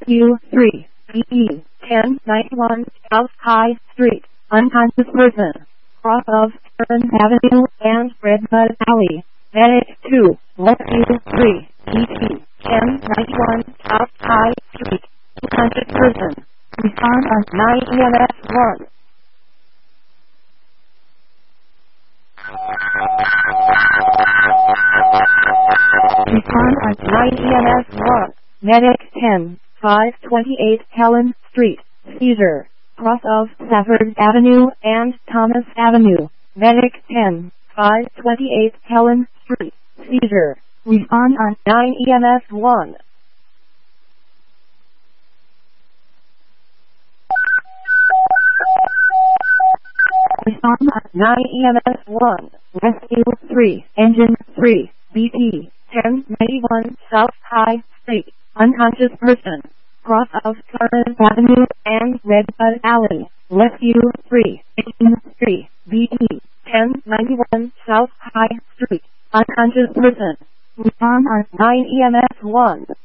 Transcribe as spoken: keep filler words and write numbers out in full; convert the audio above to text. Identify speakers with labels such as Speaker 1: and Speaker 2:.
Speaker 1: Rescue three, B E, ten ninety-one South High Street, unconscious person, cross of Turn Avenue and Redbud Alley. Medic two, Rescue three, B E, ten ninety-one South High Street, unconscious person. Respond on nine E M S one. Respond on nine E M S one. Medic ten, five twenty-eight Helen Street, seizure, cross of Safford Avenue and Thomas Avenue. Medic ten, five twenty-eight Helen Street, seizure. Respond on nine E M S one. Respond on nine E M S one. Rescue three, Engine three, B P, ten ninety-one South High Street, unconscious person, cross of Torrance Avenue and Redbud Alley. Rescue three, Engine three, B P, ten ninety-one South High Street, unconscious person. Respond on nine E M S one.